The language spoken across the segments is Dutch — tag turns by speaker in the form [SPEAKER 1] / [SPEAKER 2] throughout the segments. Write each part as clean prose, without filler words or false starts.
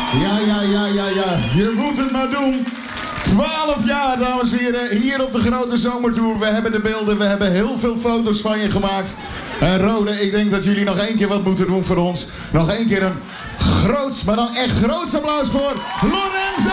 [SPEAKER 1] Ja. Je moet het maar doen. 12 jaar, dames en heren, hier op de grote zomertour. We hebben de beelden, we hebben heel veel foto's van je gemaakt. En Rode, ik denk dat jullie nog één keer wat moeten doen voor ons. Nog één keer een groots, maar dan echt groots applaus voor Lorenzo!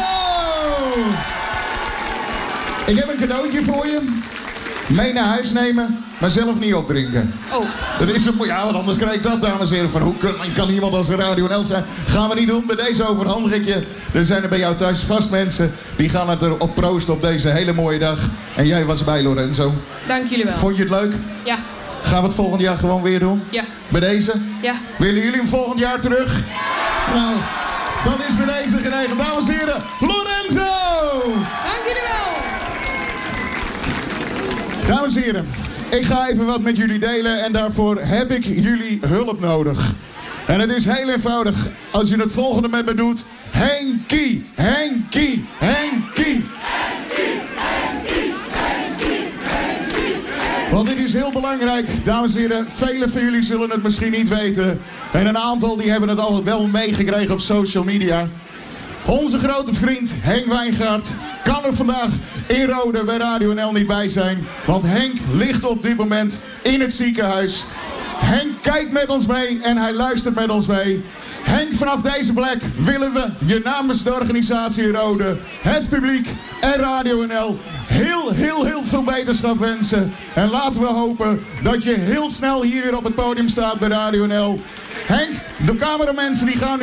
[SPEAKER 1] Ik heb een cadeautje voor je. Mee naar huis nemen, maar zelf niet opdrinken.
[SPEAKER 2] Oh.
[SPEAKER 1] Dat is ja, want anders krijg ik dat, dames en heren. Van hoe kan iemand als een Radio NL zijn? Gaan we niet doen. Bij deze overhandig ik je. Er zijn er bij jou thuis vast mensen die gaan het erop proosten op deze hele mooie dag. En jij was erbij, Lorenzo.
[SPEAKER 2] Dank jullie wel.
[SPEAKER 1] Vond je het leuk?
[SPEAKER 2] Ja.
[SPEAKER 1] Gaan we het volgend jaar gewoon weer doen?
[SPEAKER 2] Ja.
[SPEAKER 1] Bij deze?
[SPEAKER 2] Ja.
[SPEAKER 1] Willen jullie hem volgend jaar terug? Ja. Nou, dat is bij deze geregeld. Dames en heren, Lorenzo!
[SPEAKER 2] Dank jullie wel.
[SPEAKER 1] Dames en heren, ik ga even wat met jullie delen en daarvoor heb ik jullie hulp nodig. En het is heel eenvoudig. Als je het volgende met me doet. Henkie, Henkie, Henkie. Want dit is heel belangrijk, dames en heren. Velen van jullie zullen het misschien niet weten. En een aantal die hebben het al wel meegekregen op social media. Onze grote vriend Henk Wijngaard kan er vandaag in Rode bij Radio NL niet bij zijn. Want Henk ligt op dit moment in het ziekenhuis. Henk kijkt met ons mee en hij luistert met ons mee. Henk, vanaf deze plek willen we je namens de organisatie Rode, het publiek en Radio NL heel veel beterschap wensen. En laten we hopen dat je heel snel hier weer op het podium staat bij Radio NL. Henk, de cameramensen die gaan nu